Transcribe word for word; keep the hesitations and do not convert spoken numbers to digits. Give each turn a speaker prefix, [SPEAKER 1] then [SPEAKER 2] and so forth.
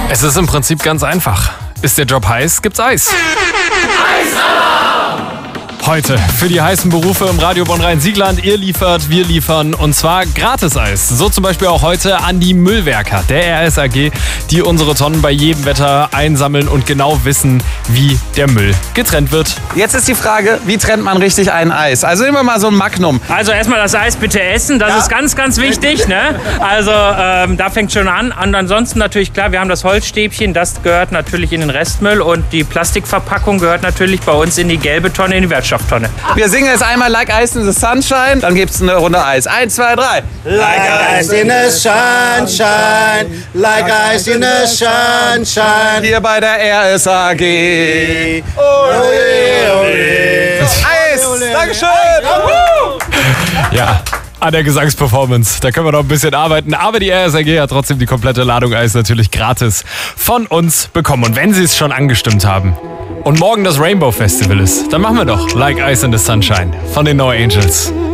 [SPEAKER 1] Es ist im Prinzip ganz einfach. Ist der Job heiß, gibt's Eis. Heute für die heißen Berufe im Radio Bonn-Rhein-Siegland. Ihr liefert, wir liefern und zwar Gratis-Eis. So zum Beispiel auch heute an die Müllwerker der R S A G, die unsere Tonnen bei jedem Wetter einsammeln und genau wissen, wie der Müll getrennt wird.
[SPEAKER 2] Jetzt ist die Frage, wie trennt man richtig ein Eis? Also nehmen wir mal so ein Magnum.
[SPEAKER 3] Also erstmal das Eis bitte essen, das
[SPEAKER 2] Ja.
[SPEAKER 3] ist ganz, ganz wichtig. Ne? Also ähm, da fängt schon an. Und ansonsten natürlich klar, wir haben das Holzstäbchen, das gehört natürlich in den Restmüll und die Plastikverpackung gehört natürlich bei uns in die gelbe Tonne, in die Wertstofftonne.
[SPEAKER 2] Wir singen jetzt einmal Like Ice in the Sunshine, dann gibt's eine Runde Eis. Eins, zwei, drei.
[SPEAKER 4] Like ice in the sunshine, like ice in the sunshine.
[SPEAKER 2] Hier bei der R S A G.
[SPEAKER 4] Ole, ole.
[SPEAKER 2] Eis! Dankeschön!
[SPEAKER 1] Ja, an der Gesangsperformance, da können wir noch ein bisschen arbeiten. Aber die R S A G hat trotzdem die komplette Ladung Eis natürlich gratis von uns bekommen. Und wenn Sie es schon angestimmt haben und morgen das Rainbow Festival ist, dann machen wir doch Like Ice in the Sunshine von den No Angels.